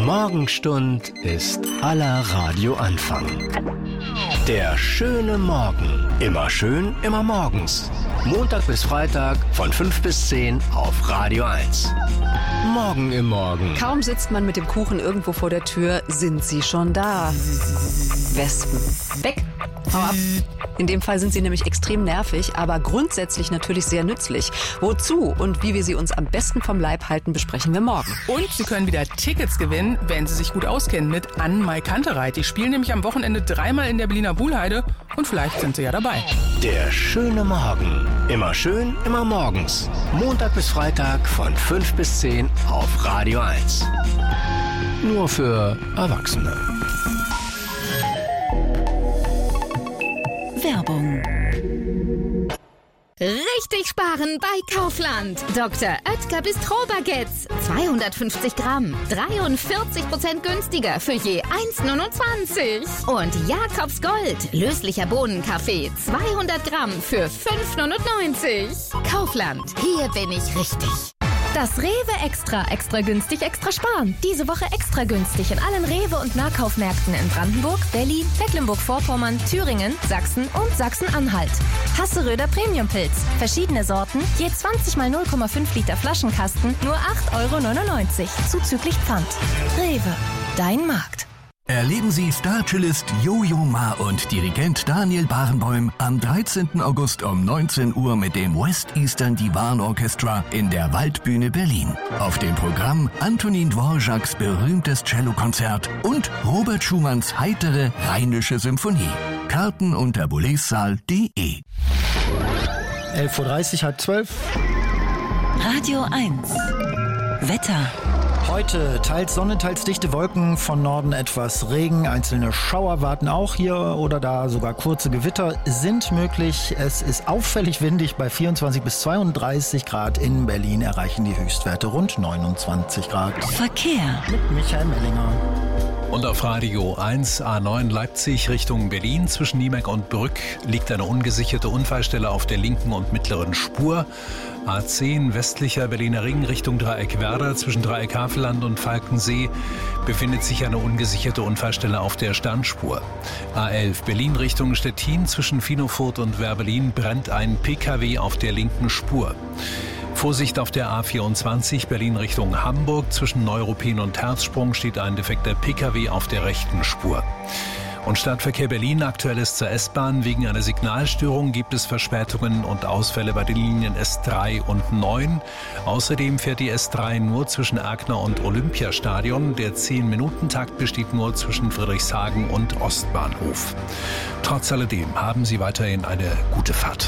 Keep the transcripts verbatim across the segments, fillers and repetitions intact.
Morgenstund ist aller Radioanfang. Der schöne Morgen. Immer schön, immer morgens. Montag bis Freitag von fünf bis zehn auf Radio eins. Morgen im Morgen. Kaum sitzt man mit dem Kuchen irgendwo vor der Tür, sind sie schon da. Wespen. Weg. Hau ab. In dem Fall sind sie nämlich extrem nervig, aber grundsätzlich natürlich sehr nützlich. Wozu und wie wir sie uns am besten vom Leib halten, besprechen wir morgen. Und Sie können wieder Tickets gewinnen, wenn Sie sich gut auskennen mit Ann-Mai Kantereit. Die spielen nämlich am Wochenende dreimal in der Berliner Buhlheide und vielleicht sind Sie ja dabei. Der schöne Morgen. Immer schön, immer morgens. Montag bis Freitag von fünf bis zehn auf Radio eins. Nur für Erwachsene. Werbung. Richtig sparen bei Kaufland. Doktor Oetker Bistro-Baguettes. zweihundertfünfzig Gramm. dreiundvierzig Prozent günstiger für je eins Komma neunundzwanzig. Und Jakobs Gold. Löslicher Bohnenkaffee. zweihundert Gramm für fünf Komma neunundneunzig. Kaufland. Hier bin ich richtig. Das Rewe Extra. Extra günstig, extra sparen. Diese Woche extra günstig in allen Rewe- und Nahkaufmärkten in Brandenburg, Berlin, Mecklenburg-Vorpommern, Thüringen, Sachsen und Sachsen-Anhalt. Hasseröder Premium-Pilz. Verschiedene Sorten, je zwanzig mal null Komma fünf Liter Flaschenkasten, nur acht Euro neunundneunzig. Zuzüglich Pfand. Rewe. Dein Markt. Erleben Sie Star-Cellist Jojo Ma und Dirigent Daniel Barenboim am dreizehnten August um neunzehn Uhr mit dem West Eastern Divan Orchestra in der Waldbühne Berlin. Auf dem Programm Antonin Dvořáks berühmtes Cellokonzert und Robert Schumanns heitere Rheinische Symphonie. Karten unter boulezsaal punkt de. elf Uhr dreißig, halb zwölf. Radio eins. Wetter. Heute teils Sonne, teils dichte Wolken, von Norden etwas Regen, einzelne Schauer warten auch hier oder da, sogar kurze Gewitter sind möglich. Es ist auffällig windig, bei vierundzwanzig bis zweiunddreißig Grad. In Berlin erreichen die Höchstwerte rund neunundzwanzig Grad. Verkehr. Mit Michael Mellinger. Und auf Radio eins A neun Leipzig Richtung Berlin zwischen Niemek und Brück liegt eine ungesicherte Unfallstelle auf der linken und mittleren Spur. A zehn westlicher Berliner Ring Richtung Dreieck Werder zwischen Dreieck Havelland und Falkensee befindet sich eine ungesicherte Unfallstelle auf der Sternspur. A elf Berlin Richtung Stettin zwischen Finofurt und Werbelin brennt ein P K W auf der linken Spur. Vorsicht auf der A vierundzwanzig Berlin Richtung Hamburg. Zwischen Neuruppin und Herzsprung steht ein defekter P K W auf der rechten Spur. Und Stadtverkehr Berlin, aktuelles zur S-Bahn. Wegen einer Signalstörung gibt es Verspätungen und Ausfälle bei den Linien S drei und neun. Außerdem fährt die S drei nur zwischen Erkner und Olympiastadion. Der zehn-Minuten-Takt besteht nur zwischen Friedrichshagen und Ostbahnhof. Trotz alledem haben Sie weiterhin eine gute Fahrt.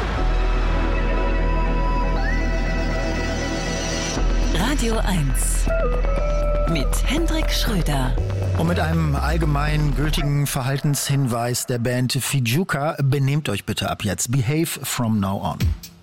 Radio eins. Mit Hendrik Schröder. Und mit einem allgemein gültigen Verhaltenshinweis der Band Fijuka: benehmt euch bitte ab jetzt. Behave from now on.